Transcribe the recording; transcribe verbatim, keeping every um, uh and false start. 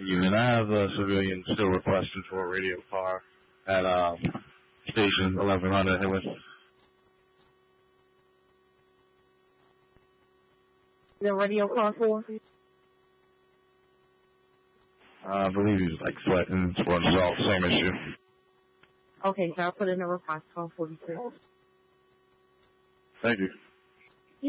Evening. I have a civilian still requesting for a radio car at um, station eleven hundred Highway. The radio car for? Uh, I believe he's like sweating to resolve the same issue. Okay, so I'll put in a request call forty-six. Thank you.